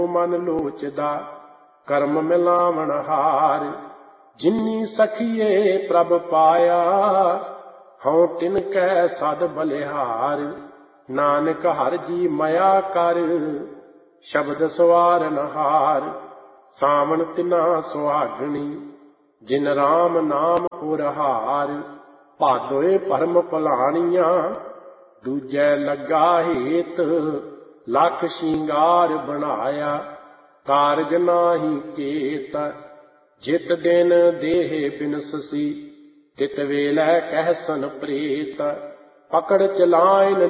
ਮਨ ਲੋਚਦਾ ਕਰਮ ਮਿਲਾਵਣ ਹਾਰ। ਜਿਨੀ ਸਖੀਏ ਪ੍ਰਭ ਪਾਇਆ ਹਉ ਤਿਨ ਕੈ ਸਦ ਬਲਿਹਾਰ। ਨਾਨਕ ਹਰਿ ਜੀ ਮਇਆ ਕਰ ਸ਼ਬਦ ਸਵਾਰਨ ਹਾਰ। ਸਾਵਣ ਤਿਨਾ ਸੁਹਾਗਣੀ ਜਿਨ ਰਾਮ ਨਾਮ ਉਰਹਾਰ। ਭਾਦੋਏ ਭਰਮ ਭੁਲਾਣੀਆਂ ਦੂਜੈ ਲੱਗਾ ਹੇਤ। ਲੱਖ ਸ਼ਿੰਗਾਰ ਬਣਾਇਆ ਕਾਰਜ ਨਾਹੀ ਚੇਤ। ਜਿਤ ਦਿਨ ਦੇਹ ਬਿਨਸਸੀ ਤਿਤ ਵੇਲੇ ਕਹਿਸਨ ਪ੍ਰੀਤ। ਪਕੜ ਚਲਾਇਨ